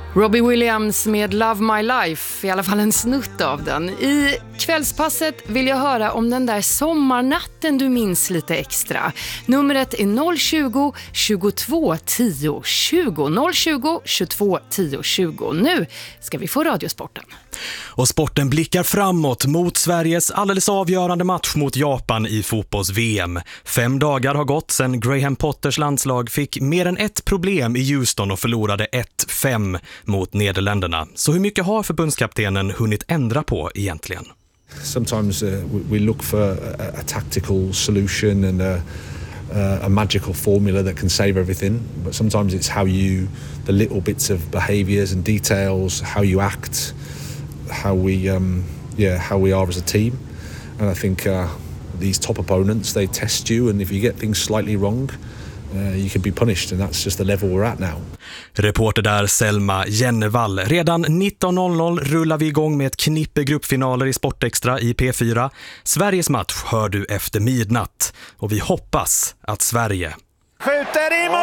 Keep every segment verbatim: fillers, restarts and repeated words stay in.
Robbie Williams med Love My Life, i alla fall en snutt av den. I kvällspasset vill jag höra om den där sommarnatten du minns lite extra. Numret är noll tjugo, tjugotvå, tio, tjugo. noll tjugo, tjugotvå, tio, tjugo. Nu ska vi få radiosporten. Och sporten blickar framåt mot Sveriges alldeles avgörande match mot Japan i fotbolls-V M. Fem dagar har gått sedan Graham Potters landslag fick mer än ett problem i Houston och förlorade ett fem mot Nederländerna. Så hur mycket har förbundskaptenen hunnit ändra på egentligen? Sometimes uh, we look for a, a tactical solution and a, uh, a magical formula that can save everything. But sometimes it's how you, the little bits of behaviours and details, how you act, how we, um, yeah, how we are as a team. And I think uh, these top opponents, they test you, and if you get things slightly wrong, Uh, you can be punished, and that's just the level we're at now. Reporter där Selma Jennevall. Redan nitton noll noll rullar vi igång med ett knippe gruppfinaler i Sportextra i P fyra. Sveriges match hör du efter midnatt, och vi hoppas att Sverige skjuter i mål!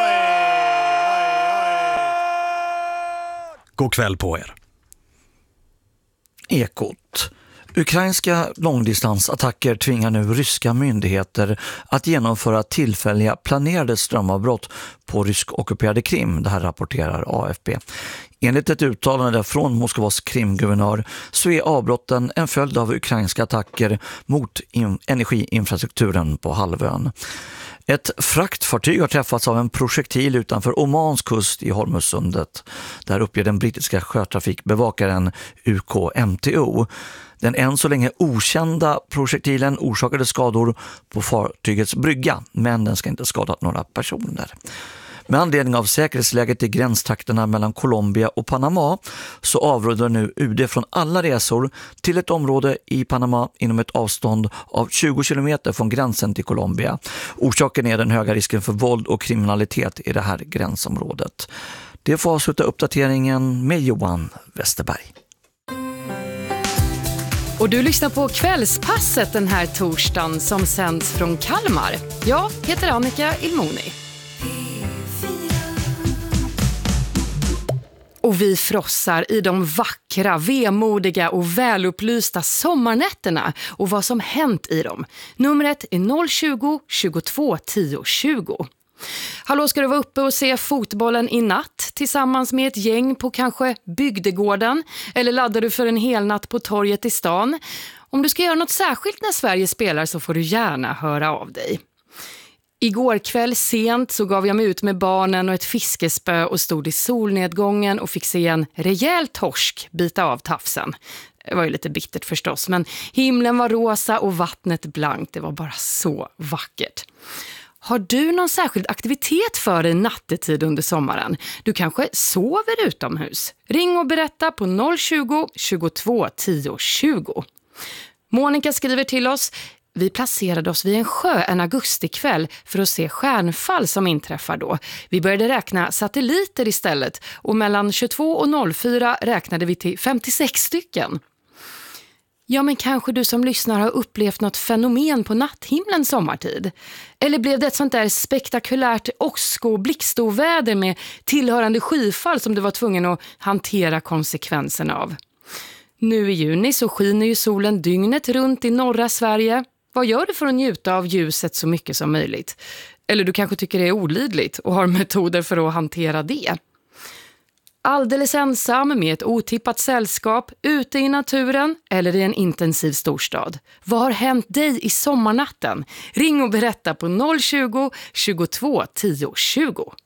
God kväll på er. Ekot. Ukrainska långdistansattacker tvingar nu ryska myndigheter att genomföra tillfälliga planerade strömavbrott på rysk-ockuperade Krim, det här rapporterar A F P. Enligt ett uttalande från Moskvas Krimguvernör så är avbrotten en följd av ukrainska attacker mot in- energiinfrastrukturen på halvön. Ett fraktfartyg har träffats av en projektil utanför Omans kust i Hormuzsundet. Där uppger den brittiska sjötrafikbevakaren U K M T O. Den än så länge okända projektilen orsakade skador på fartygets brygga, men den ska inte skadat några personer. Med anledning av säkerhetsläget i gränstrakterna mellan Colombia och Panama så avråder nu U D från alla resor till ett område i Panama inom ett avstånd av tjugo kilometer från gränsen till Colombia. Orsaken är den höga risken för våld och kriminalitet i det här gränsområdet. Det får avsluta uppdateringen med Johan Westerberg. Och du lyssnar på Kvällspasset den här torsdagen som sänds från Kalmar. Jag heter Annika Ilmoni. Och vi frossar i de vackra, vemodiga och välupplysta sommarnätterna och vad som hänt i dem. Numret är noll tjugo, tjugotvå, tio, tjugo. Hallå, ska du vara uppe och se fotbollen i natt tillsammans med ett gäng på kanske bygdegården? Eller laddar du för en hel natt på torget i stan? Om du ska göra något särskilt när Sverige spelar så får du gärna höra av dig. Igår kväll sent så gav jag mig ut med barnen och ett fiskespö och stod i solnedgången och fick se en rejäl torsk bita av tafsen. Det var ju lite bittert förstås, men himlen var rosa och vattnet blankt. Det var bara så vackert. Har du någon särskild aktivitet för dig nattetid under sommaren? Du kanske sover utomhus? Ring och berätta på noll tjugo, tjugotvå, tio, tjugo. Monica skriver till oss: vi placerade oss vid en sjö en augustikväll för att se stjärnfall som inträffar då. Vi började räkna satelliter istället och mellan tjugotvå och noll fyra räknade vi till femtiosex stycken. Ja, men kanske du som lyssnar har upplevt något fenomen på natthimlen sommartid. Eller blev det ett sånt där spektakulärt åsko- och blixtoväder med tillhörande skyfall som du var tvungen att hantera konsekvenserna av? Nu i juni så skiner ju solen dygnet runt i norra Sverige. Vad gör du för att njuta av ljuset så mycket som möjligt? Eller du kanske tycker det är olidligt och har metoder för att hantera det. Alldeles ensam med ett otippat sällskap, ute i naturen eller i en intensiv storstad. Vad har hänt dig i sommarnatten? Ring och berätta på noll tjugo, tjugotvå, tio, tjugo.